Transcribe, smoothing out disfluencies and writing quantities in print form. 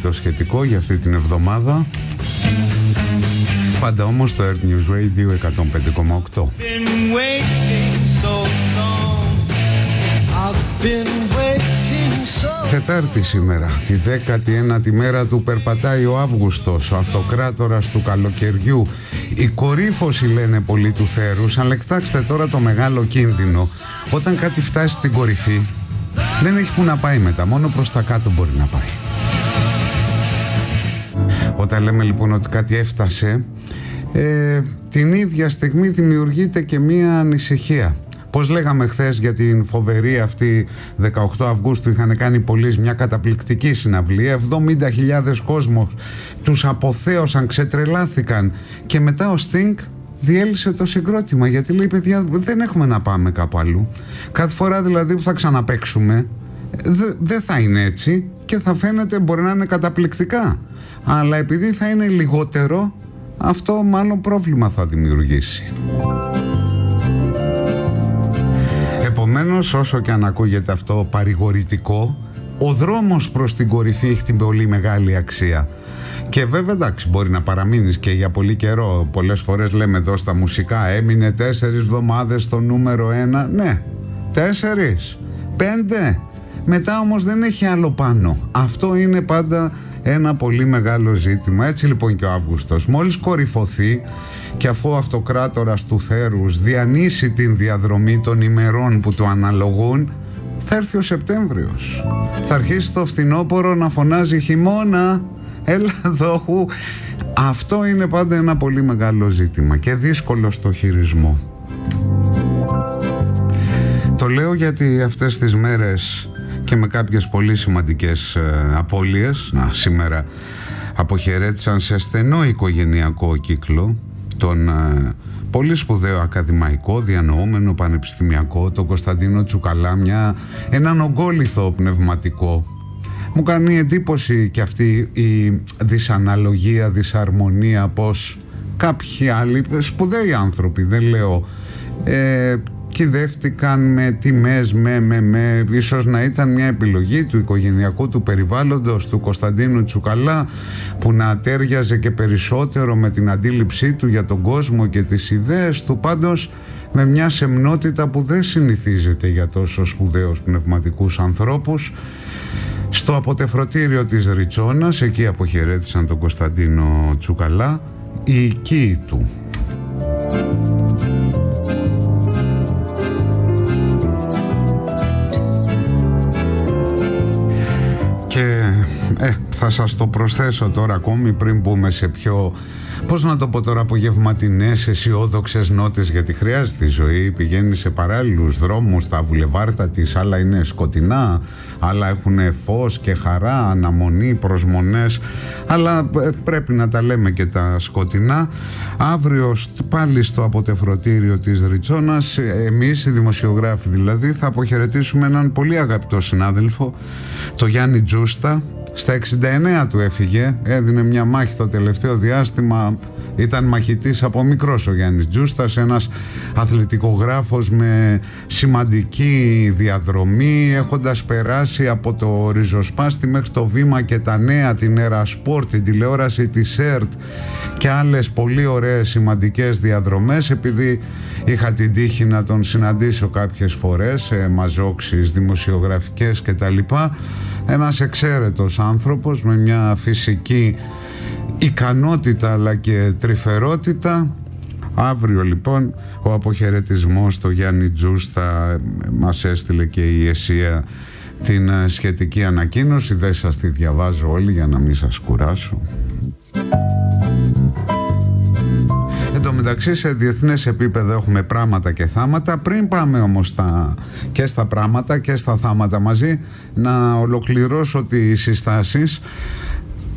το σχετικό για αυτή την εβδομάδα. Πάντα όμως στο Earth News Radio 105,8. Τετάρτη σήμερα, τη 19η μέρα του περπατάει ο Αύγουστος, ο αυτοκράτορας του καλοκαιριού. Η κορύφωση λένε πολλοί του θέρους, αλλά κοιτάξτε τώρα το μεγάλο κίνδυνο. Όταν κάτι φτάσει στην κορυφή, δεν έχει που να πάει μετά, μόνο προς τα κάτω μπορεί να πάει. Όταν λέμε λοιπόν ότι κάτι έφτασε, την ίδια στιγμή δημιουργείται και μία ανησυχία. Πώς λέγαμε χθες για την φοβερή αυτή 18 Αυγούστου, είχαν κάνει πολλοί μια καταπληκτική συναυλία, 70.000 κόσμος τους αποθέωσαν, ξετρελάθηκαν, και μετά ο Sting διέλυσε το συγκρότημα, γιατί λέει παιδιά δεν έχουμε να πάμε κάπου αλλού. Κάθε φορά δηλαδή που θα ξαναπαίξουμε δεν θα είναι έτσι και θα φαίνεται, μπορεί να είναι καταπληκτικά, αλλά επειδή θα είναι λιγότερο, αυτό μάλλον πρόβλημα θα δημιουργήσει. Επομένως, όσο και αν ακούγεται αυτό παρηγορητικό, ο δρόμος προς την κορυφή έχει την πολύ μεγάλη αξία. Και βέβαια εντάξει, μπορεί να παραμείνεις και για πολύ καιρό. Πολλές φορές λέμε εδώ στα μουσικά, έμεινε 4 εβδομάδες στο νούμερο 1. Ναι, 4, 5. Μετά όμως δεν έχει άλλο πάνω. Αυτό είναι πάντα ένα πολύ μεγάλο ζήτημα. Έτσι λοιπόν και ο Αύγουστος, μόλις κορυφωθεί και αφού ο αυτοκράτορας του θέρους διανύσει την διαδρομή των ημερών που του αναλογούν, θα έρθει ο Σεπτέμβριος. Θα αρχίσει το φθινόπωρο να φωνάζει χειμώνα, έλα δόχου. Αυτό είναι πάντα ένα πολύ μεγάλο ζήτημα και δύσκολο στο χειρισμό. Το λέω γιατί αυτές τις μέρες και με κάποιες πολύ σημαντικές απώλειες, σήμερα αποχαιρέτησαν σε στενό οικογενειακό κύκλο τον πολύ σπουδαίο ακαδημαϊκό, διανοούμενο, πανεπιστημιακό, τον Κωνσταντίνο Τσουκαλά, έναν ογκόλιθο πνευματικό. Μου κάνει εντύπωση και αυτή η δυσαναλογία, δυσαρμονία, πως κάποιοι άλλοι σπουδαίοι άνθρωποι, δεν λέω, κυδεύτηκαν με τιμές, ίσως να ήταν μια επιλογή του οικογενειακού του περιβάλλοντος του Κωνσταντίνου Τσουκαλά, που να τέριαζε και περισσότερο με την αντίληψή του για τον κόσμο και τις ιδέες του, πάντως με μια σεμνότητα που δεν συνηθίζεται για τόσο σπουδαίους πνευματικούς ανθρώπους. Στο αποτεφρωτήριο της Ριτσόνας, εκεί αποχαιρέτησαν τον Κωνσταντίνο Τσουκαλά οι οικοί του. Και θα σας το προσθέσω τώρα ακόμη πριν μπούμε σε πιο, πώς να το πω τώρα, απογευματινές αισιόδοξες νότες, γιατί χρειάζεται η ζωή, πηγαίνει σε παράλληλους δρόμους, τα βουλεβάρτα της, άλλα είναι σκοτεινά, άλλα έχουν φως και χαρά, αναμονή, προσμονές, αλλά πρέπει να τα λέμε και τα σκοτεινά. Αύριο πάλι στο αποτεφρωτήριο της Ριτσόνας, εμείς οι δημοσιογράφοι δηλαδή, θα αποχαιρετήσουμε έναν πολύ αγαπητό συνάδελφο, το Γιάννη Τζούστα. Στα 69 του έφυγε, έδινε μια μάχη το τελευταίο διάστημα, ήταν μαχητής από μικρός ο Γιάννης Τζούστας, ένας αθλητικογράφος με σημαντική διαδρομή, έχοντας περάσει από το ριζοσπάστη μέχρι το Βήμα και τα Νέα, την Ερασπόρτ, την τηλεόραση της ΕΡΤ και άλλες πολύ ωραίες σημαντικές διαδρομές. Επειδή είχα την τύχη να τον συναντήσω κάποιες φορές σε μαζόξεις δημοσιογραφικές κτλ., ένας εξαίρετος άνθρωπος με μια φυσική ικανότητα αλλά και τρυφερότητα. Αύριο λοιπόν ο αποχαιρετισμός στο Γιάννη Τζούστα, μας έστειλε και η ΕΣΥΑ την σχετική ανακοίνωση, δεν σας τη διαβάζω όλη για να μην σας κουράσω. Εν τω μεταξύ σε διεθνές επίπεδο έχουμε πράγματα και θάματα. Πριν πάμε όμως και στα πράγματα και στα θάματα μαζί, να ολοκληρώσω τις συστάσεις.